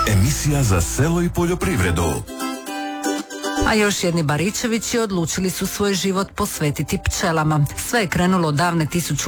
Emisija za selo i poljoprivredu. A još jedni Baričevići odlučili su svoj život posvetiti pčelama. Sve je krenulo davne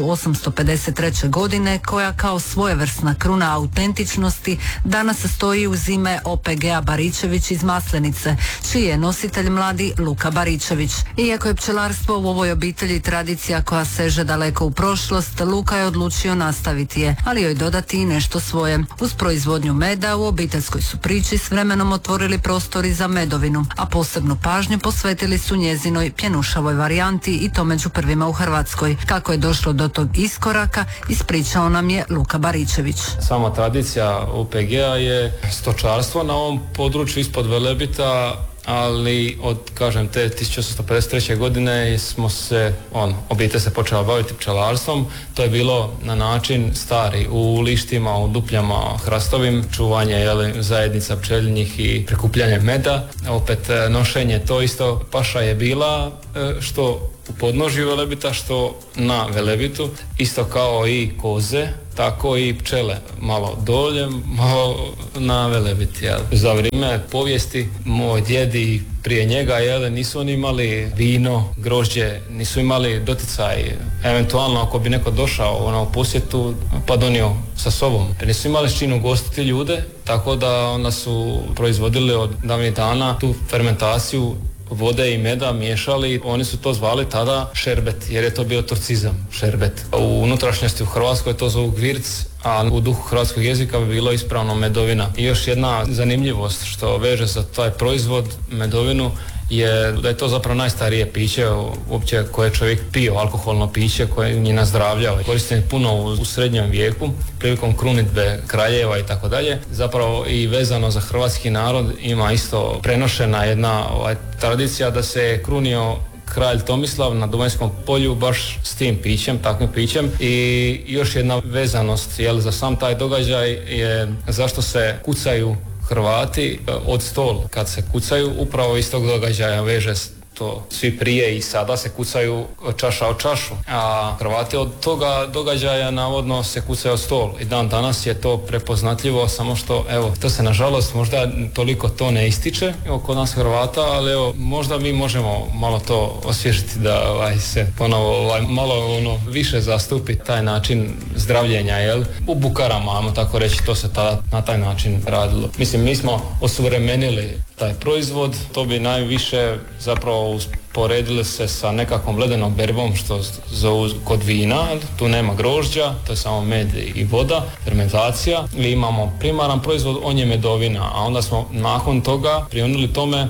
1853. godine, koja kao svojevrsna kruna autentičnosti danas stoji uz ime OPG-a Baričević iz Maslenice, čiji je nositelj mladi Luka Baričević. Iako je pčelarstvo u ovoj obitelji tradicija koja seže daleko u prošlost, Luka je odlučio nastaviti je, ali joj dodati i nešto svoje. Uz proizvodnju meda u obiteljskoj su priči s vremenom otvorili prostori za medovinu, a posebno pažnju posvetili su njezinoj pjenušavoj varijanti i to među prvima u Hrvatskoj. Kako je došlo do tog iskoraka, ispričao nam je Luka Baričević. Sama tradicija OPG-a je stočarstvo na ovom području ispod Velebita, ali od, kažem, te 1853. godine smo se, obitelj se počela baviti pčelarstvom. To je bilo na način stari, u lištima, u dupljama hrastovim, čuvanje zajednica pčelinjih i prikupljanje meda. Opet nošenje, to isto paša je bila što u podnožju Velebita, što na Velebitu, isto kao i koze, tako i pčele, malo dolje, malo na Velebiti. Za vrijeme povijesti moj djed i prije njega nisu oni imali vino, grožđe, nisu imali doticaj. Eventualno ako bi neko došao u posjetu pa donio sa sobom. Nisu imali s čim ugostiti ljude, tako da onda su proizvodili od davnih dana tu fermentaciju vode i meda miješali, oni su to zvali tada šerbet, jer je to bio turcizam, šerbet. U unutrašnjosti u Hrvatskoj to zovu gvirc, a u duhu hrvatskog jezika bi bilo ispravno medovina. I još jedna zanimljivost što veže za taj proizvod, medovinu, je da je to zapravo najstarije piće uopće koje čovjek pio, alkoholno piće koje je na zdravlja. Koristen puno u srednjem vijeku, prilikom krunidbe kraljeva i tako dalje. Zapravo i vezano za hrvatski narod ima isto prenošena jedna tradicija da se krunio kralj Tomislav na Duvanjskom polju baš s tim pićem, takvim pićem. I još jedna vezanost za sam taj događaj je zašto se kucaju Hrvati od stol. Kad se kucaju, upravo iz tog događaja veže to. Svi prije i sada se kucaju čaša o čašu, a Hrvati od toga događaja navodno se kucaju od stol. I dan danas je to prepoznatljivo, samo što to se nažalost možda toliko to ne ističe kod nas Hrvata, ali možda mi možemo malo to osvježiti da se ponovo malo više zastupi taj način zdravljenja, u bukarama, ajmo tako reći, to se na taj način radilo. Mislim, mi smo osuvremenili taj proizvod, to bi najviše zapravo usporedili se sa nekakvom ledenom berbom što zovu kod vina, tu nema grožđa, to je samo med i voda, fermentacija, i imamo primaran proizvod, on je medovina, a onda smo nakon toga prionuli tome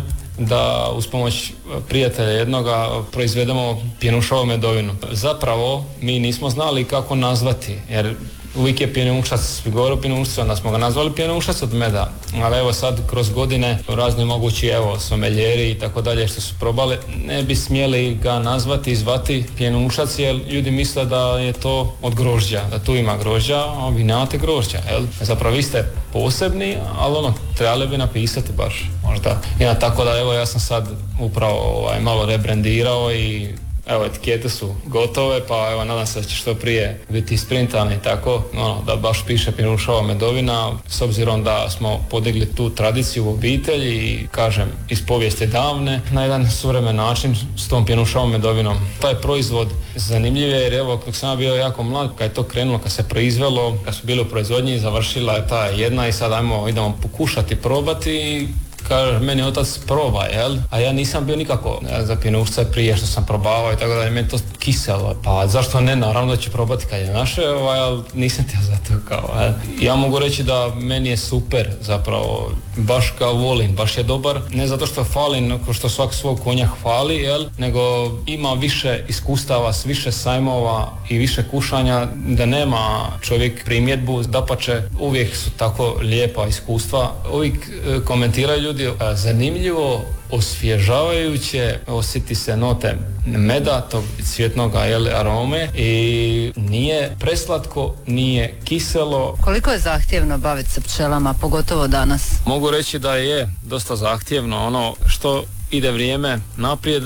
da uz pomoć prijatelja jednoga proizvedemo pjenušavu medovinu. Zapravo mi nismo znali kako nazvati, jer uvijek je pjenušac, svi govore o pjenušcu, onda smo ga nazvali pjenušac od meda. Ali sad kroz godine razni mogući someljeri i tako dalje što su probali, ne bi smjeli ga nazvati i zvati pjenušac, jer ljudi misle da je to od grožđa, da tu ima grožđa, a vi nemate grožđa. Zapravo vi ste posebni, ali trebali bi napisati baš možda. I tako da ja sam sad upravo malo rebrendirao i etikete su gotove, pa nadam se da će što prije biti isprintane i tako, da baš piše pjenušava medovina, s obzirom da smo podigli tu tradiciju u obitelji i, kažem, iz povijesti davne, na jedan suvremen način s tom pjenušavom medovinom. Taj proizvod zanimljiv je, jer dok sam bio jako mlad, kad je to krenulo, kad se proizvelo, kad su bili u proizvodnji, završila je ta jedna i sad idemo pokušati probati i kaže, meni otac proba, a ja nisam bio nikako za pjenušca prije što sam probavao i tako da je meni to kiselo. Pa zašto ne, naravno da ću probati kad je naše, ali nisam teo za to kao. Ja mogu reći da meni je super, zapravo, baš ga volim, baš je dobar, ne zato što falim, ko što svak svog konja hvali, nego ima više iskustava, više sajmova i više kušanja, da nema čovjek primjedbu, dapače, uvijek su tako lijepa iskustva. Uvijek komentiraju ljudi, zanimljivo, osvježavajuće, osjeti se note meda, tog cvjetnog arome i nije preslatko, nije kiselo. Koliko je zahtjevno baviti se pčelama, pogotovo danas? Mogu reći da je dosta zahtjevno. Ono što ide vrijeme naprijed,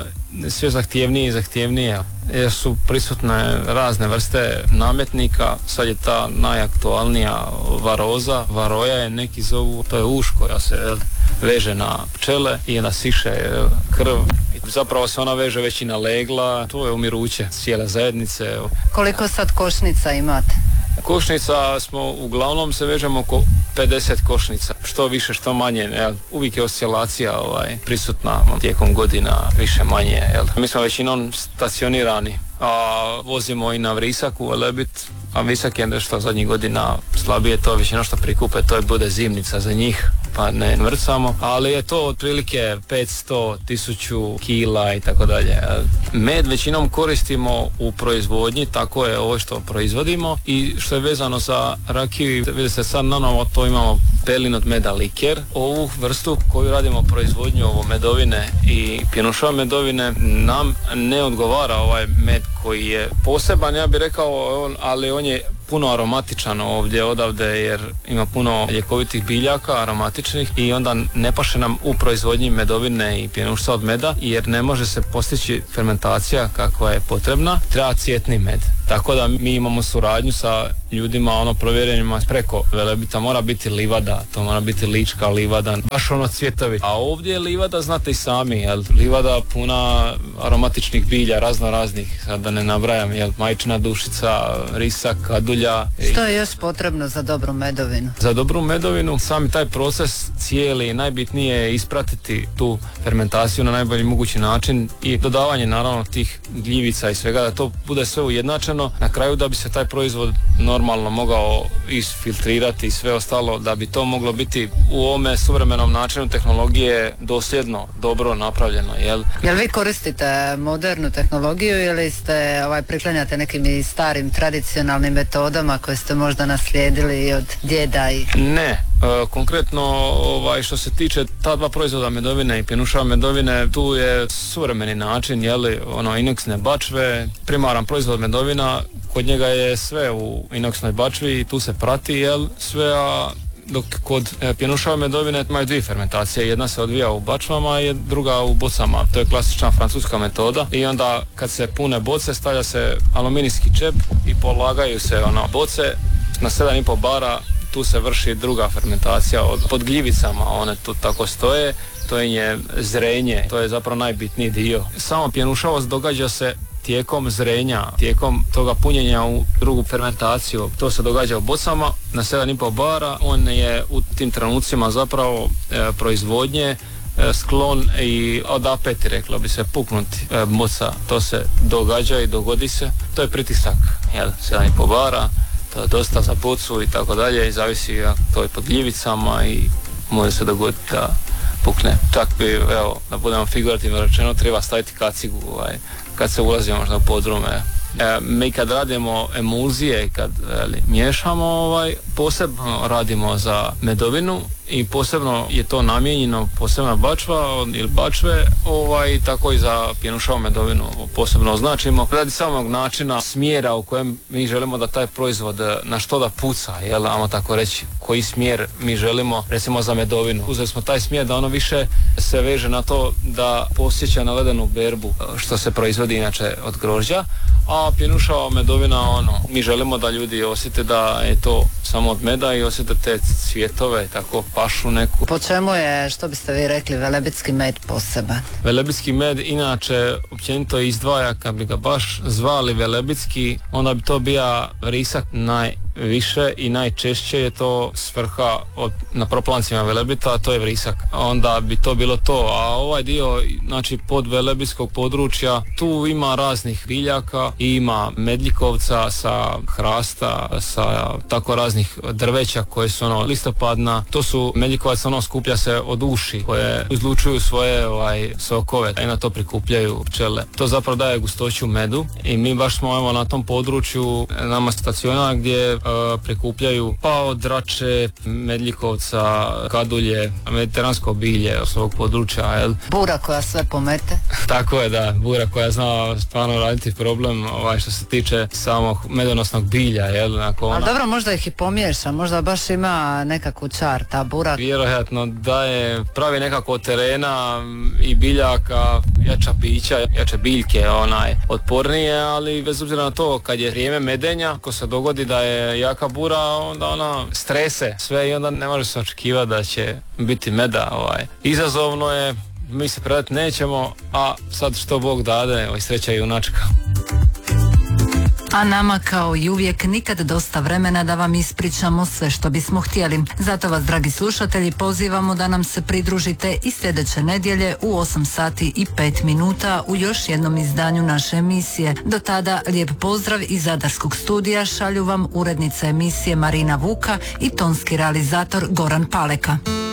sve zahtjevnije i zahtjevnije, jer su prisutne razne vrste nametnika. Sad je ta najaktualnija varoza, varoja je neki zovu, to je uš koja se veže na pčele i onda siše krv. Zapravo se ona veže već i na legla, to je umiruće cijele zajednice. Koliko sad košnica imate? Košnica smo, uglavnom se vežemo oko 50 košnica, što više, što manje, uvijek je oscilacija prisutna tijekom godina, više manje. Mi smo većinom stacionirani, a vozimo i na vrisak u Velebit, a Visak je nešto zadnjih godina slabije, to većino što prikupe, to je bude zimnica za njih, pa ne vrcamo, ali je to otprilike 500, 1000 kila i tako dalje. Med većinom koristimo u proizvodnji, tako je ovo što proizvodimo, i što je vezano za rakiju, vidite sad na novo, to imamo pelin od meda liker. Ovu vrstu koju radimo proizvodnju ovo medovine i pjenušave medovine nam ne odgovara ovaj med koji je poseban, ja bih rekao, ali on je puno aromatičan odavde, jer ima puno ljekovitih biljaka aromatičnih i onda ne paše nam u proizvodnji medovine i pjenušca od meda, jer ne može se postići fermentacija kakva je potrebna, treba cvjetni med. Tako da mi imamo suradnju sa ljudima, provjerenima preko Velebita, mora biti livada, to mora biti lička livada, baš cvjetovi. A ovdje je livada, znate i sami, livada puna aromatičnih bilja, razno raznih, sad da ne nabrajam, majčina dušica, risak, kadulja. Što je još potrebno za dobru medovinu? Za dobru medovinu, sami taj proces cijeli, najbitnije je ispratiti tu fermentaciju na najbolji mogući način i dodavanje naravno tih gljivica i svega, da to bude sve ujednačeno. Na kraju, da bi se taj proizvod normalno mogao isfiltrirati i sve ostalo, da bi to moglo biti u ovome suvremenom načinu tehnologije dosljedno, dobro napravljeno. Jel vi koristite modernu tehnologiju ili ste priklanjate nekim starim tradicionalnim metodama koje ste možda naslijedili od djeda? Ne. Konkretno što se tiče ta dva proizvoda medovine i pjenušava medovine, tu je suvremeni način, inoksne bačve, primaran proizvod medovina, kod njega je sve u inoksnoj bačvi i tu se prati sve, a dok kod pjenušava medovine imaju dvije fermentacije, jedna se odvija u bačvama i druga u bocama, to je klasična francuska metoda, i onda kad se pune boce stavlja se aluminijski čep i polagaju se boce na 7,5 bara. Tu se vrši druga fermentacija pod gljivicama, one tu tako stoje, to je zrenje, to je zapravo najbitniji dio. Samo pjenušavost događa se tijekom zrenja, tijekom toga punjenja u drugu fermentaciju. To se događa u bocama na 7,5 bara, on je u tim trenucima zapravo proizvodnje sklon i odapeti, reklo bi se, puknuti boca. To se događa i dogodi se, to je pritisak, 7,5 bara. To je dosta za bocu i tako dalje, i zavisi to je pod gljivicama i može se dogoditi da pukne. Čak bi, da budemo figurativno rečeno, treba staviti kacigu kad se ulazi možda u podrume. Mi kad radimo emulzije, kad miješamo, posebno radimo za medovinu i posebno je to namijenjeno, posebna bačva ili bačve, tako i za pjenušavu medovinu posebno označimo. Radi samog načina smjera u kojem mi želimo da taj proizvod na što da puca, ajmo tako reći, koji smjer mi želimo, recimo za medovinu. Uzeli smo taj smjer da ono više se veže na to da posjeća na ledenu berbu, što se proizvodi inače od grožđa, a pjenušava medovina, mi želimo da ljudi osjete da je to samo od meda i osjete te cvjetove, tako pašu neku. Po čemu je, što biste vi rekli, velebitski med poseban? Velebitski med inače općenito izdvaja, kad bi ga baš zvali velebitski, onda bi to bio vrisak najviše i najčešće je to svrha na proplancima Velebita, a to je vrisak. Onda bi to bilo to, a ovaj dio, znači pod velebitskog područja, tu ima raznih biljaka, ima medljikovca sa hrasta, sa tako raznih drveća koje su listopadna. To su medljikovac, skuplja se od uši koje izlučuju svoje sokove i na to prikupljaju pčele. To zapravo daje gustoću medu i mi baš smo na tom području, nama stacionar gdje prikupljaju pa od Drače, Medljikovca, Kadulje, mediteransko bilje s ovog područja. Jel? Bura koja sve pomete. Tako je, da, bura koja zna stvarno raditi problem što se tiče samog medonosnog bilja. Jel? Ali dobro, možda ih i pomiješa, možda baš ima nekakvu čar ta bura. Vjerojatno da je pravi nekako terena i biljaka, jača pića, jače biljke otpornije, ali bez obzira na to kad je vrijeme medenja, ako se dogodi da je jaka bura, onda ona strese sve i onda ne može se očekivati da će biti meda. Izazovno je, mi se predati nećemo, a sad što Bog dade, sreća i junačka. A nama kao i uvijek nikad dosta vremena da vam ispričamo sve što bismo htjeli. Zato vas, dragi slušatelji, pozivamo da nam se pridružite i sljedeće nedjelje u 8 sati i 5 minuta u još jednom izdanju naše emisije. Do tada lijep pozdrav iz Zadarskog studija šalju vam urednica emisije Marina Vuka i tonski realizator Goran Paleka.